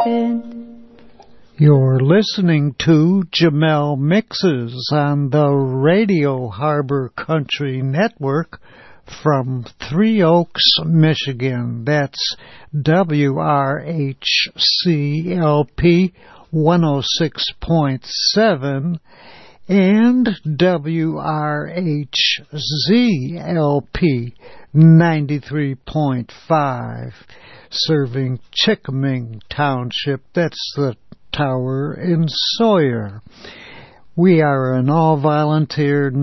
You're listening to Jamel Mixes on the Radio Harbor Country Network from Three Oaks, Michigan. That's WRHCLP 106.7 and WRHZLP 93.5, serving Chickaming Township. That's the Tower in Sawyer. We are an all-volunteer